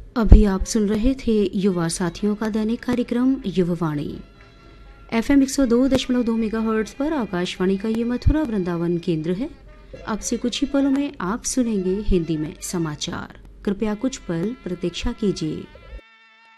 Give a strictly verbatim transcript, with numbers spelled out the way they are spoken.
अभी आप सुन रहे थे युवा साथियों का दैनिक कार्यक्रम युववाणी। एफएम एक सौ दो दशमलव दो मेगाहर्ट्ज पर आकाशवाणी का ये मथुरा वृंदावन केंद्र है। अब से कुछ ही पलों में आप सुनेंगे हिंदी में समाचार। कृपया कुछ पल प्रतीक्षा कीजिए।